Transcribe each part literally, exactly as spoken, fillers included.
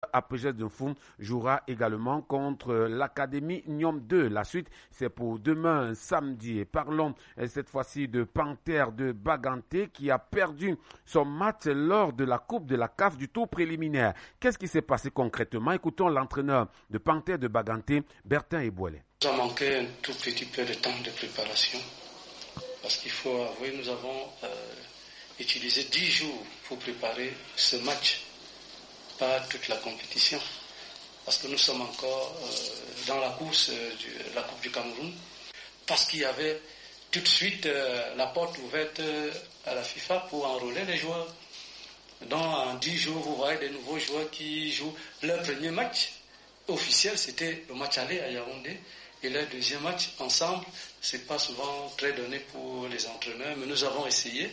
A P G de Foum jouera également contre l'Académie Niom deux. La suite, c'est pour demain, samedi. Et parlons cette fois-ci de Panthère de Baganté qui a perdu son match lors de la Coupe de la C A F du tour préliminaire. Qu'est-ce qui s'est passé concrètement? Écoutons l'entraîneur de Panthère de Baganté, Bertin Ebouele. Nous avons manqué un tout petit peu de temps de préparation parce qu'il faut avouer, nous avons euh, utilisé dix jours pour préparer ce match, pas toute la compétition, parce que nous sommes encore euh, dans la course euh, de la Coupe du Cameroun, parce qu'il y avait tout de suite euh, la porte ouverte euh, à la FIFA pour enrôler les joueurs. Donc en dix jours, vous voyez des nouveaux joueurs qui jouent leur premier match officiel, c'était le match aller à Yaoundé. Et le deuxième match ensemble, c'est pas souvent très donné pour les entraîneurs, mais nous avons essayé.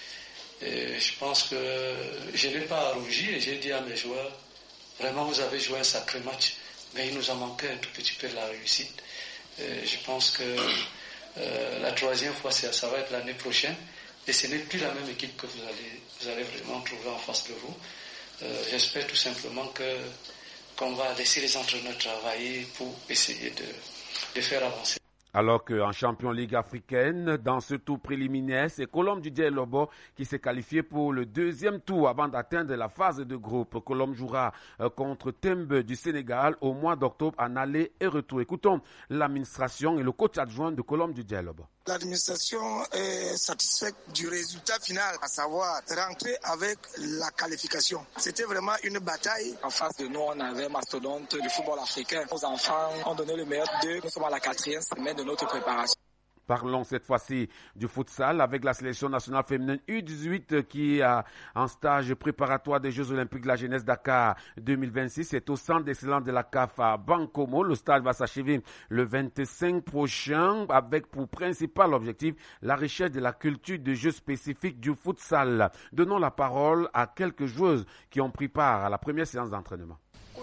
Et je pense que je n'ai pas rougi et j'ai dit à mes joueurs, vraiment vous avez joué un sacré match, mais il nous a manqué un tout petit peu de la réussite. Et je pense que euh, la troisième fois, ça va être l'année prochaine, et ce n'est plus la même équipe que vous allez, vous allez vraiment trouver en face de vous. Euh, j'espère tout simplement que qu'on va laisser les entraîneurs travailler pour essayer de de faire avancer. Alors qu'en Champions Ligue africaine, dans ce tour préliminaire, c'est Colombe du Dielobo qui s'est qualifié pour le deuxième tour avant d'atteindre la phase de groupe. Colombe jouera contre Tembe du Sénégal au mois d'octobre en aller et retour. Écoutons l'administration et le coach adjoint de Colombe du Dielobo. L'administration est satisfaite du résultat final, à savoir rentrer avec la qualification. C'était vraiment une bataille. En face de nous, on avait mastodonte du football africain. Nos enfants ont donné le meilleur d'eux. Nous sommes à la quatrième semaine de notre préparation. Parlons cette fois-ci du futsal avec la sélection nationale féminine U dix-huit qui est en stage préparatoire des Jeux Olympiques de la jeunesse Dakar deux mille vingt-six. C'est au centre d'excellence de la C A F à Bankomo. Le stage va s'achever le vingt-cinq prochain avec pour principal objectif la recherche de la culture de jeux spécifiques du futsal. Donnons la parole à quelques joueuses qui ont pris part à la première séance d'entraînement.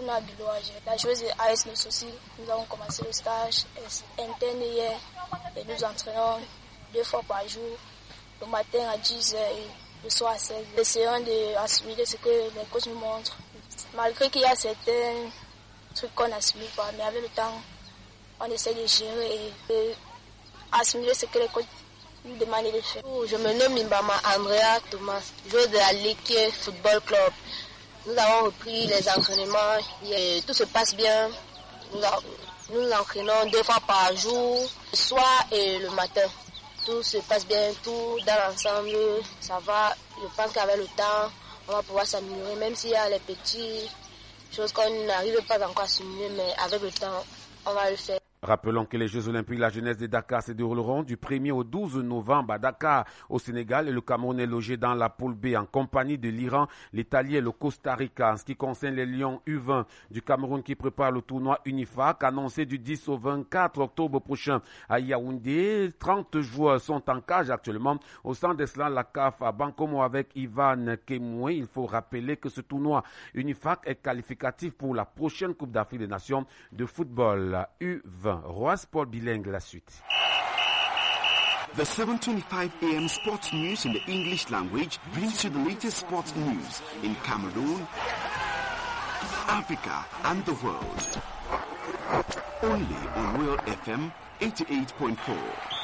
La joueuse de A S Nossosi, nous avons commencé le stage interne hier et nous entraînons deux fois par jour, le matin à dix heures et le soir à seize heures. Essayons d'assimiler ce que les coachs nous montrent. Malgré qu'il y a certains trucs qu'on n'assimile pas, mais avec le temps, on essaie de gérer et d'assimiler ce que les coachs nous demandent de faire. Je me nomme Mbama Andrea Thomas, joueur de la Ligue Football Club. Nous avons repris les entraînements et tout se passe bien. Nous, nous nous entraînons deux fois par jour, le soir et le matin. Tout se passe bien, tout dans l'ensemble, ça va. Je pense qu'avec le temps, on va pouvoir s'améliorer, même s'il y a les petites choses qu'on n'arrive pas encore à assimiler, mais avec le temps, on va le faire. Rappelons que les Jeux Olympiques de la jeunesse de Dakar se dérouleront du premier au douze novembre à Dakar, au Sénégal, et le Cameroun est logé dans la poule B en compagnie de l'Iran, l'Italie et le Costa Rica. En ce qui concerne les Lions U vingt du Cameroun qui prépare le tournoi Unifac, annoncé du dix au vingt-quatre octobre prochain à Yaoundé, trente joueurs sont en cage actuellement au centre d'Eslan la C A F à Bankomo avec Ivan Kemoué. Il faut rappeler que ce tournoi Unifac est qualificatif pour la prochaine Coupe d'Afrique des Nations de football U vingt. Roi Sport bilingue, la suite. The seven twenty-five a m sports news in the English language brings you the latest sports news in Cameroon, Africa and the world. Only on Real F M eighty-eight point four.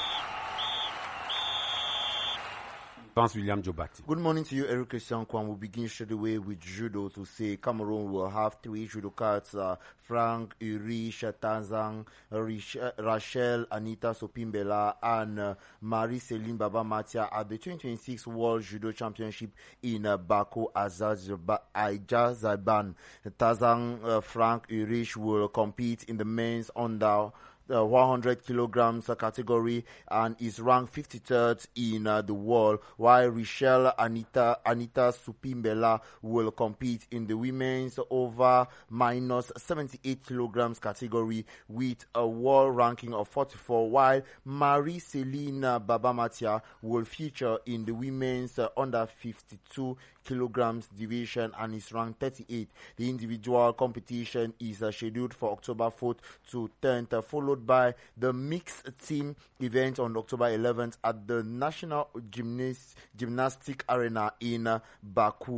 William Jobati. Good morning to you, Eric Christian Kwan. We'll begin straight away with judo to say Cameroon will have three judokas, uh, Frank, Urish, Tanzang, Rish, uh, Rachel, Anita Sopimbela, and uh, Marie-Céline Baba-Matia at the twenty twenty-six World Judo Championship in uh, Baku, Azerbaijan. Tanzang, uh, Frank, Urish will compete in the men's under the one hundred kilograms category and is ranked fifty-third in uh, the world, while Richelle Anita Anita Supimbela will compete in the women's over minus seventy-eight kilograms category with a world ranking of forty-four, while Marie-Céline Baba-Matia will feature in the women's uh, under fifty-two kilograms division and is ranked thirty-eight. The individual competition is uh, scheduled for October fourth to tenth, uh, followed by the mixed team event on October eleventh at the National Gymnast, Gymnastic Arena in uh, Baku.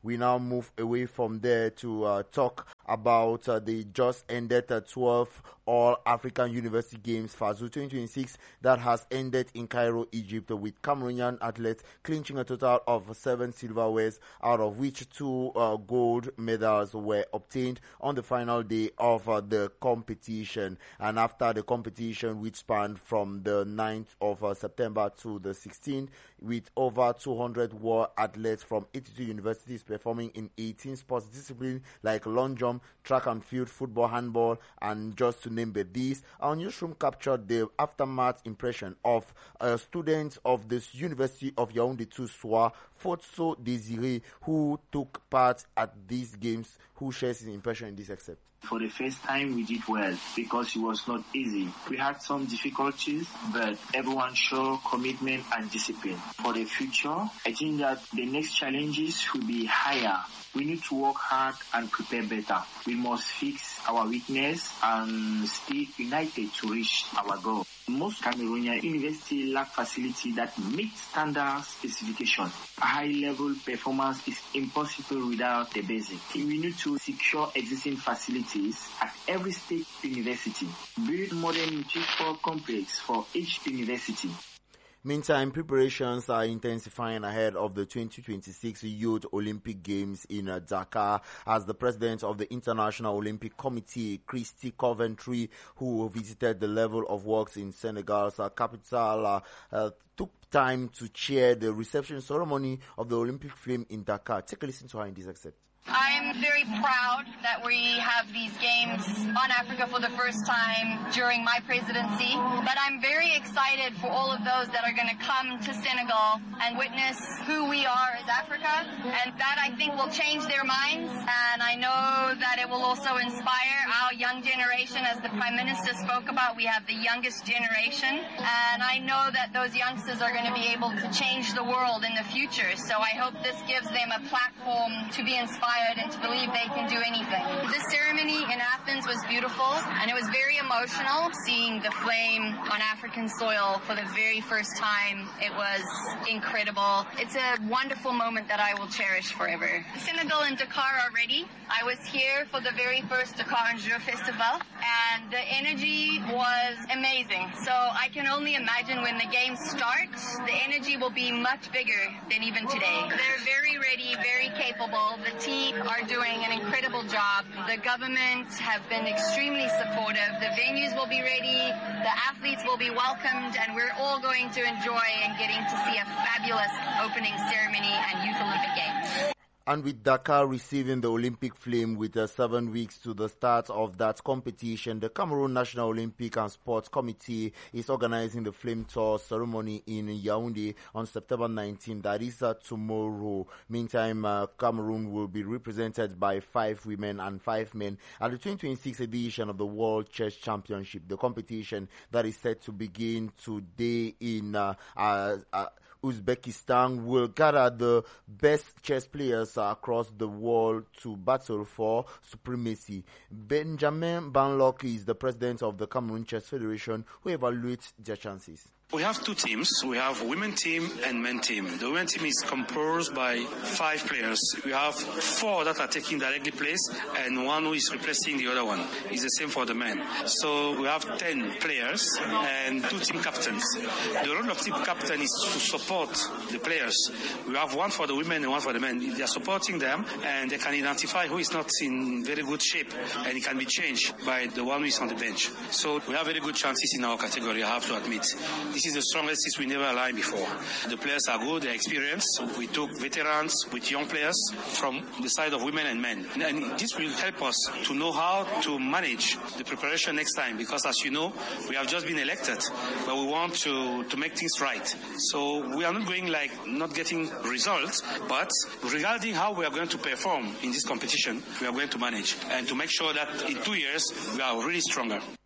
We now move away from there to uh, talk about uh, the just ended uh, twelfth All-African University Games FASU twenty twenty-six that has ended in Cairo, Egypt, with Cameroonian athletes clinching a total of seven silverwares, out of which two uh, gold medals were obtained on the final day of uh, the competition. And after the competition, which spanned from the ninth of uh, September to the sixteenth, with over two hundred world athletes from eighty-two universities performing in eighteen sports disciplines like long jump, track and field, football, handball, and just to name but these, our newsroom captured the aftermath impression of uh, students of the University of Yaoundé two S W A, Fotso Desiré, who took part at these games, who shares his impression in this excerpt. For the first time, we did well because it was not easy. We had some difficulties, but everyone showed commitment and discipline. For the future, I think that the next challenges will be higher. We need to work hard and prepare better. We must fix our weakness and stay united to reach our goal. Most Cameroonian universities lack facility that meet standard specifications. A high-level performance is impossible without the basic. We need to secure existing facilities at every state university. Build modern multi-sport complex for each university. Meantime, preparations are intensifying ahead of the twenty twenty-six Youth Olympic Games in uh, Dakar, as the president of the International Olympic Committee, Christy Coventry, who visited the level of works in Senegal's uh, capital, uh, uh, took time to chair the reception ceremony of the Olympic Flame in Dakar. Take a listen to her in this excerpt. I'm very proud that we have these games on Africa for the first time during my presidency, but I'm very excited for all of those that are going to come to Senegal and witness who we are as Africa, and that I think will change their minds, and I know that it will also inspire our young generation. As the Prime Minister spoke about, we have the youngest generation, and I know that those youngsters are going to be able to change the world in the future, so I hope this gives them a platform to be inspired and to believe they can do anything. The ceremony in Athens was beautiful, and it was very emotional seeing the flame on African soil for the very first time. It was incredible. It's a wonderful moment that I will cherish forever. Senegal and Dakar are ready. I was here for the very first Dakar and Jeux Festival, and the energy was amazing. So I can only imagine when the games start, the energy will be much bigger than even today. They're very ready, very capable. The team are doing an incredible job. The government have been extremely supportive. The venues will be ready. The athletes will be welcomed, and we're all going to enjoy and getting to see a fabulous opening ceremony and Youth Olympic Games. And with Dakar receiving the Olympic flame with uh, seven weeks to the start of that competition, the Cameroon National Olympic and Sports Committee is organizing the Flame Tour ceremony in Yaoundé on September nineteenth. That is uh, tomorrow. Meantime, uh, Cameroon will be represented by five women and five men at the twenty twenty-six edition of the World Chess Championship, the competition that is set to begin today in uh, uh, uh, Uzbekistan will gather the best chess players across the world to battle for supremacy. Benjamin Banlock is the president of the Cameroon Chess Federation, who evaluates their chances. We have two teams. We have women team and men team. The women team is composed by five players. We have four that are taking directly place and one who is replacing the other one. It's the same for the men. So we have ten players and two team captains. The role of team captain is to support the players. We have one for the women and one for the men. They are supporting them and they can identify who is not in very good shape, and it can be changed by the one who is on the bench. So we have very good chances in our category, I have to admit. This is the strongest since we never aligned before. The players are good, they're experienced. We took veterans with young players from the side of women and men. And this will help us to know how to manage the preparation next time, because as you know, we have just been elected, but we want to, to make things right. So we are not going like not getting results, but regarding how we are going to perform in this competition, we are going to manage and to make sure that in two years we are really stronger.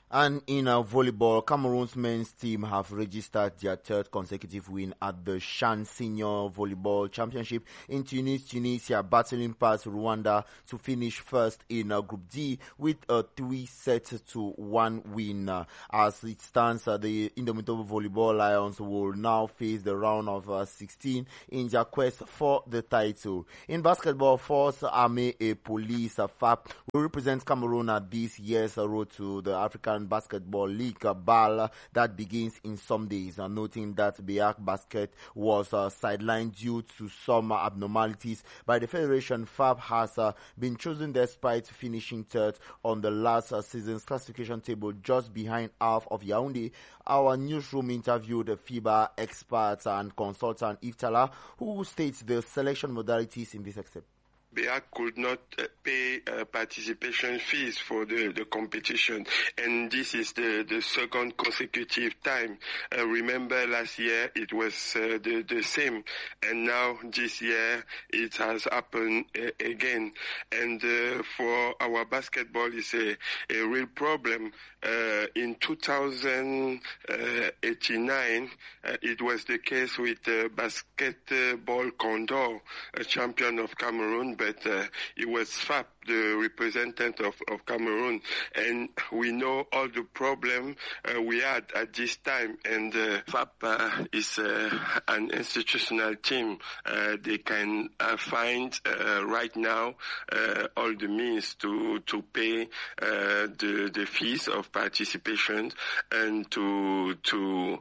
And in uh, volleyball, Cameroon's men's team have registered their third consecutive win at the Chan Senior Volleyball Championship in Tunis, Tunisia, battling past Rwanda to finish first in uh, Group D with a three sets to one win. Uh, as it stands, uh, the Indomitable Volleyball Lions will now face the round of uh, sixteen in their quest for the title. In basketball, Force Army a Police uh, F A P will represent Cameroon at this year's uh, road to the African Basketball League uh, B A L that begins in some days, uh, noting that Beak Basket was uh, sidelined due to some uh, abnormalities by the Federation. F A P has uh, been chosen despite finishing third on the last uh, season's classification table, just behind half of Yaoundé. Our newsroom interviewed the FIBA expert and consultant Iftala, who states the selection modalities in this except. B A C could not uh, pay uh, participation fees for the, the competition, and this is the, the second consecutive time. Uh, remember last year it was uh, the, the same, and now this year it has happened uh, again. And uh, for our basketball, it's a, a real problem. Uh, in two thousand eighty-nine, uh, it was the case with uh, Basketball Condor, a champion of Cameroon, but uh, it was F A P, the representative of, of Cameroon, and we know all the problem uh, we had at this time. And uh, F A P uh, is uh, an institutional team. Uh, they can uh, find uh, right now uh, all the means to to pay uh, the the fees of participation and to to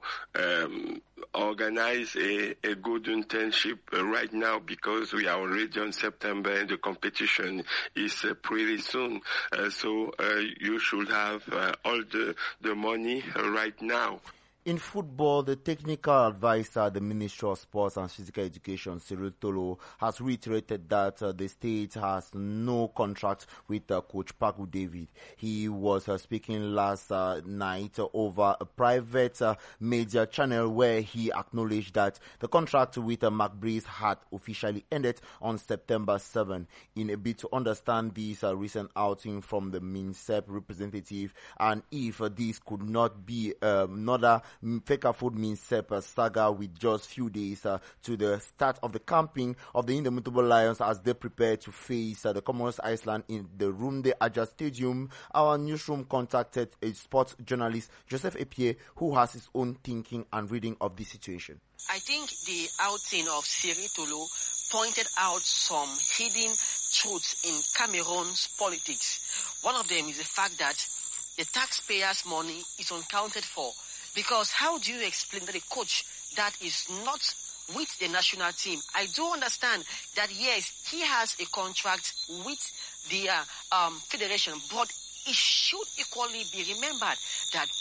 um, organize a, a good internship uh, right now, because we are already on September and the competition is uh, pretty soon. Uh, so uh, you should have uh, all the, the money uh, right now. In football, the technical advisor at the Ministry of Sports and Physical Education, Cyril Tolo, has reiterated that uh, the state has no contract with uh, Coach Pagu David. He was uh, speaking last uh, night uh, over a private uh, media channel where he acknowledged that the contract with uh, McBreeze had officially ended on September seventh. In a bid to understand this uh, recent outing from the MINSEP representative, and if uh, this could not be uh, another Fecafoot MINSEP saga with just few days uh, to the start of the camping of the Indomitable Lions as they prepare to face uh, the Comoros Island in the Rumde Aja Stadium, our newsroom contacted a sports journalist, Joseph Epie, who has his own thinking and reading of the situation. I think the outing of Cyril Tolo pointed out some hidden truths in Cameroon's politics. One of them is the fact that the taxpayers' money is unaccounted for. Because how do you explain that a coach that is not with the national team? I do understand that, yes, he has a contract with the uh, um, federation, but it should equally be remembered that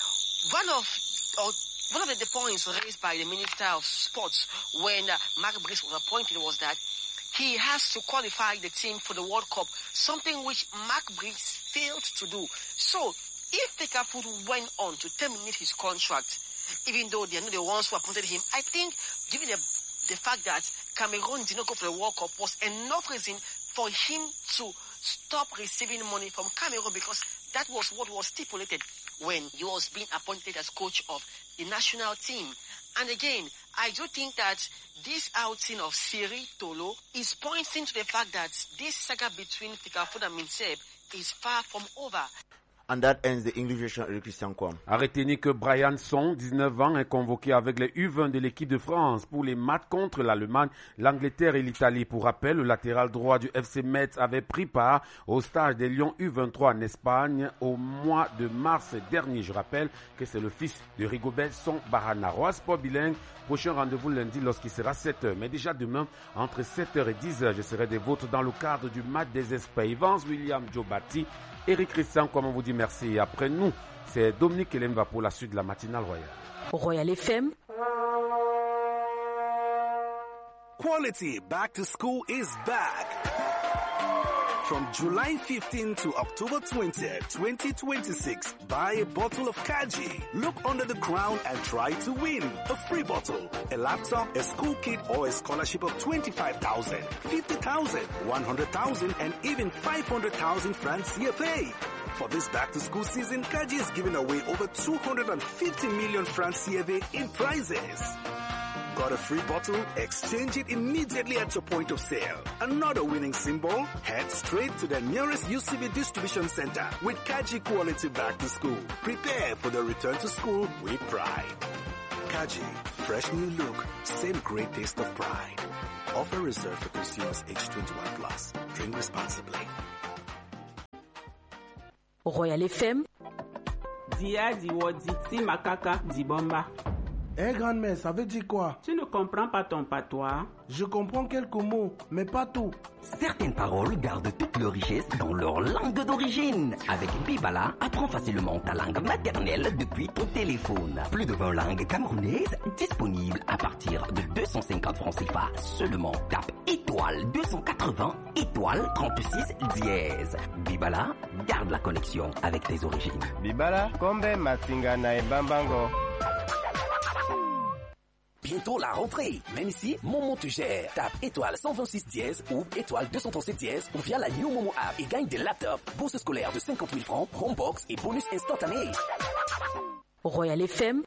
one of or one of the points raised by the Minister of Sports when uh, Mark Brice was appointed was that he has to qualify the team for the World Cup, something which Mark Brice failed to do. So, if Fecafoot went on to terminate his contract, even though they are not the ones who appointed him, I think, given the, the fact that Cameroon did not go for the World Cup, was enough reason for him to stop receiving money from Cameroon, because that was what was stipulated when he was being appointed as coach of the national team. And again, I do think that this outing of Cyril Tolo is pointing to the fact that this saga between Fecafoot and MINSEP is far from over. And that ends the English version of Christian Kwam. À retenir que Brian Son, dix-neuf ans, est convoqué avec les U vingt de l'équipe de France pour les matchs contre l'Allemagne, l'Angleterre et l'Italie. Pour rappel, le latéral droit du F C Metz avait pris part au stage des Lions U vingt-trois en Espagne au mois de mars dernier. Je rappelle que c'est le fils de Rigobert Son Barana. Roi Sport Bilingue, prochain rendez-vous lundi lorsqu'il sera sept heures. Mais déjà demain, entre sept heures et dix heures, je serai des vôtres dans le cadre du match des Esprits. Vance William Joe Batti, Eric Christian, comme on vous dit merci. Après nous, c'est Dominique Elemba pour la suite de la matinale royale. Royal F M. Quality back to school is back. From July fifteenth to October twentieth, twenty twenty-six, buy a bottle of Kaji. Look under the crown and try to win a free bottle, a laptop, a school kit, or a scholarship of twenty-five thousand, fifty thousand, one hundred thousand, and even five hundred thousand francs C F A. For this back-to-school season, Kaji is giving away over two hundred fifty million francs C F A in prizes. Got a free bottle? Exchange it immediately at your point of sale. Another winning symbol? Head straight to the nearest U C B distribution center with Kaji Quality Back to School. Prepare for the return to school with pride. Kaji, fresh new look, same great taste of pride. Offer reserved for consumers age twenty-one plus. Drink responsibly. Royal F M. Dia diwoditi makaka dibomba. Eh, grand-mère, ça veut dire quoi? Tu ne comprends pas ton patois? Je comprends quelques mots, mais pas tout. Certaines paroles gardent toute leur richesse dans leur langue d'origine. Avec Bibala, apprends facilement ta langue maternelle depuis ton téléphone. Plus de vingt langues camerounaises disponibles à partir de deux cent cinquante francs C F A seulement. Tape étoile deux cent quatre-vingts, étoile trente-six dièse. Bibala, garde la connexion avec tes origines. Bibala, kombe matingana et bambango. Bientôt la rentrée. Même ici, Momo te gère. Tape étoile cent vingt-six dièse ou étoile deux cent trente-sept dièse ou via la New Momo app et gagne des laptops, bourse scolaire de cinquante mille francs, Chromebox et bonus instantané. Royal F M.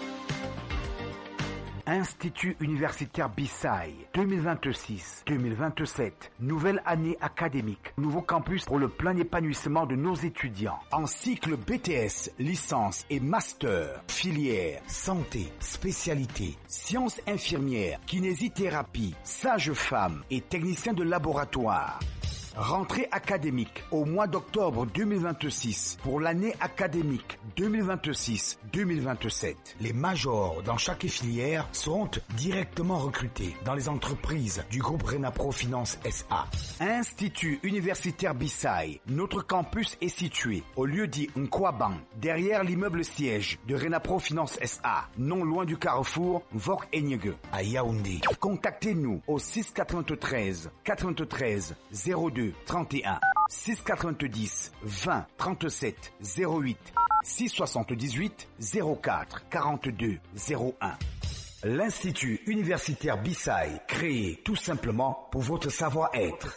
Institut universitaire Bissai deux mille vingt-six deux mille vingt-sept. Nouvelle année académique. Nouveau campus pour le plein épanouissement de nos étudiants. En cycle B T S, licence et master. Filière, santé, spécialité, sciences infirmières, kinésithérapie, sage-femme et technicien de laboratoire. Rentrée académique au mois d'octobre deux mille vingt-six pour l'année académique deux mille vingt-six deux mille vingt-sept. Les majors dans chaque filière seront directement recrutés dans les entreprises du groupe Renapro Finance S A. Institut universitaire Bissai. Notre campus est situé au lieu dit Nkwaban, derrière l'immeuble siège de Renapro Finance S A, non loin du carrefour Vok Enyege à Yaoundé. Contactez-nous au six quatre-vingt-treize quatre-vingt-treize zéro deux trente et un, six quatre-vingt-dix vingt trente-sept zéro huit, six soixante-dix-huit zéro quatre quarante-deux zéro un. L'Institut universitaire Bissai, créé tout simplement pour votre savoir-être.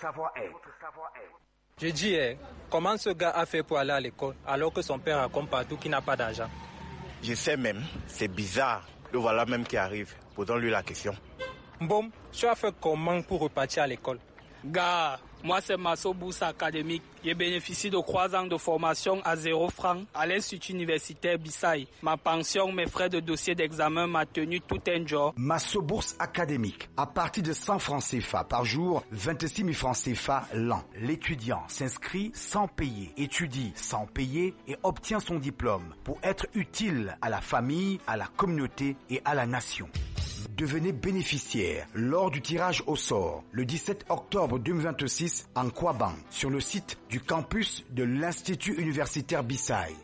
Je dis, eh, comment ce gars a fait pour aller à l'école alors que son père raconte partout qu'il n'a pas d'argent? Je sais même, c'est bizarre. Le voilà même qui arrive. Posons-lui la question. Bon, tu as fait comment pour repartir à l'école? Gars, moi c'est Masso Bourse Académique. J'ai bénéficié de trois ans de formation à zéro franc à l'Institut universitaire Bissai. Ma pension, mes frais de dossier d'examen, m'a tenu tout un jour. Masso Bourse Académique. À partir de cent francs C F A par jour, vingt-six mille francs C F A l'an. L'étudiant s'inscrit sans payer, étudie sans payer et obtient son diplôme pour être utile à la famille, à la communauté et à la nation. Devenez bénéficiaire lors du tirage au sort le dix-sept octobre deux mille vingt-six en Kwaban sur le site du campus de l'Institut universitaire Bissai.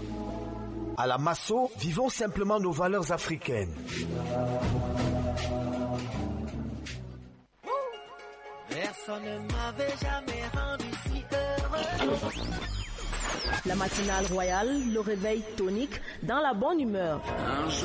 À la Masso, vivons simplement nos valeurs africaines. Personne ne m'avait jamais rendu si heureux. La matinale royale, le réveil tonique dans la bonne humeur. Un jour